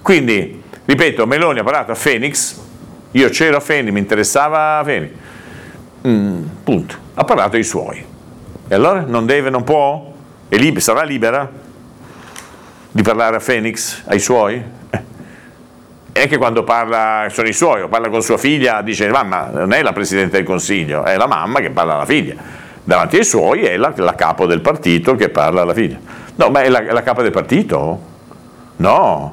Quindi, ripeto, Meloni ha parlato a Phoenix, io c'ero a Phoenix, mi interessava Phoenix, punto, ha parlato ai suoi. E allora non deve, non può? Sarà libera di parlare a Phoenix, ai suoi? E anche quando parla, sono i suoi, o parla con sua figlia, dice mamma, non è la Presidente del Consiglio, è la mamma che parla alla figlia. Davanti ai suoi è la capo del partito che parla alla figlia. No, ma è la capa del partito? No.